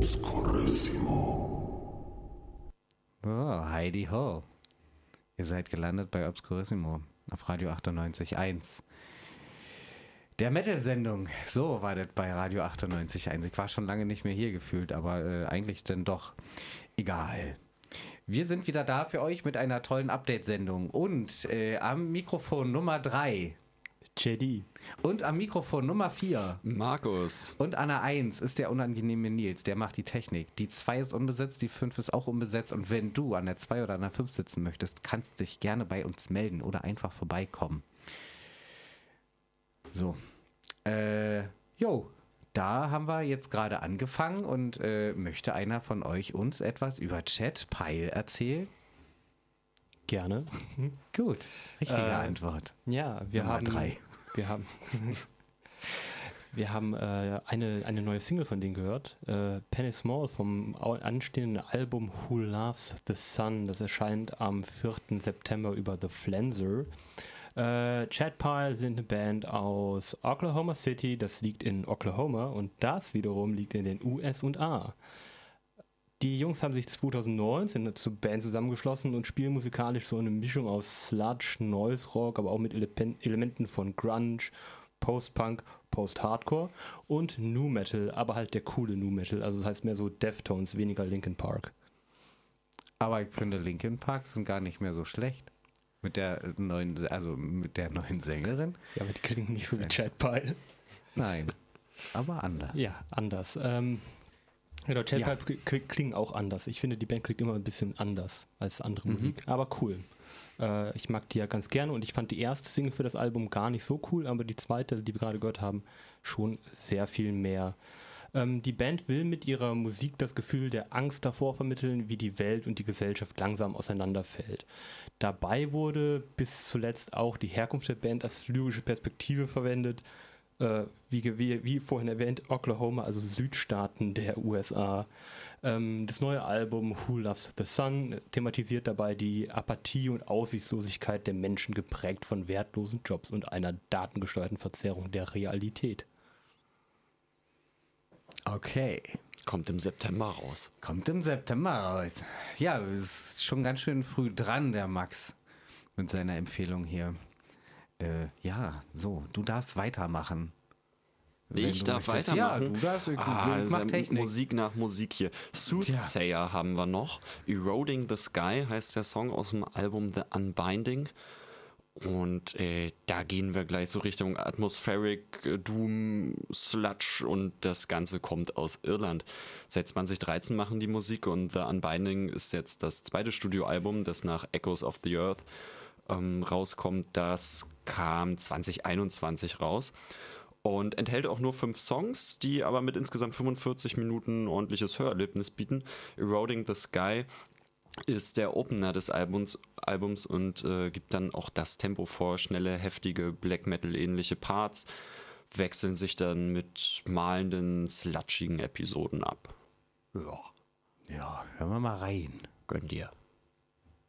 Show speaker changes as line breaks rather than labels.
Obscurissimo.
Oh, Heidi Ho. Ihr seid gelandet bei Obscurissimo auf Radio 98.1. Der Metal-Sendung. So war das bei Radio 98.1. Ich war schon lange nicht mehr hier gefühlt, aber eigentlich dann doch egal. Wir sind wieder da für euch mit einer tollen Update-Sendung. Und am Mikrofon Nummer 3
JD.
Und am Mikrofon Nummer 4
Markus.
Und an der 1 ist der unangenehme Nils, der macht die Technik. Die 2 ist unbesetzt, die 5 ist auch unbesetzt. Und wenn du an der 2 oder an der 5 sitzen möchtest, kannst dich gerne bei uns melden oder einfach vorbeikommen. So. Da haben wir jetzt gerade angefangen und möchte einer von euch uns etwas über Chatpile erzählen?
Gerne.
Gut, richtige Antwort.
Ja, wir haben eine neue Single von denen gehört. Penny Small vom anstehenden Album Who Loves the Sun. Das erscheint am 4. September über The Flenser. Chatpile sind eine Band aus Oklahoma City. Das liegt in Oklahoma und das wiederum liegt in den USA. Die Jungs haben sich 2019 zur Band zusammengeschlossen und spielen musikalisch so eine Mischung aus Sludge, Noise Rock, aber auch mit Elementen von Grunge, Post-Punk, Post-Hardcore und Nu Metal, aber halt der coole Nu Metal, also das heißt mehr so Deftones, weniger Linkin Park.
Aber ich finde, Linkin Park sind gar nicht mehr so schlecht. Mit der neuen Sängerin.
Ja, aber die klingen nicht so wie Chatpile.
Nein, aber anders.
Ja, anders. Genau, Chatpile klingen auch anders. Ich finde, die Band klingt immer ein bisschen anders als andere Musik, aber cool. Ich mag die ja ganz gerne und ich fand die erste Single für das Album gar nicht so cool, aber die zweite, die wir gerade gehört haben, schon sehr viel mehr. Die Band will mit ihrer Musik das Gefühl der Angst davor vermitteln, wie die Welt und die Gesellschaft langsam auseinanderfällt. Dabei wurde bis zuletzt auch die Herkunft der Band als lyrische Perspektive verwendet. Wie vorhin erwähnt, Oklahoma, also Südstaaten der USA. Das neue Album Who Loves the Sun thematisiert dabei die Apathie und Aussichtslosigkeit der Menschen, geprägt von wertlosen Jobs und einer datengesteuerten Verzerrung der Realität.
Okay.
Kommt im September raus.
Ja, ist schon ganz schön früh dran, der Max, mit seiner Empfehlung hier. Du darfst weitermachen.
Ich darf weitermachen?
Ja, du darfst. Ich mach Technik.
Musik nach Musik hier. Soothsayer haben wir noch. Eroding the Sky heißt der Song aus dem Album The Unbinding. Und da gehen wir gleich so Richtung Atmospheric, Doom, Sludge und das Ganze kommt aus Irland. Seit 2013 machen die Musik und The Unbinding ist jetzt das zweite Studioalbum, das nach Echoes of the Earth rauskommt. Das kam 2021 raus und enthält auch nur 5 Songs, die aber mit insgesamt 45 Minuten ordentliches Hörerlebnis bieten. Eroding the Sky ist der Opener des Albums und gibt dann auch das Tempo vor, schnelle, heftige Black Metal-ähnliche Parts, wechseln sich dann mit malenden, sludgigen Episoden ab.
Ja, hören wir mal rein.
Gönn dir.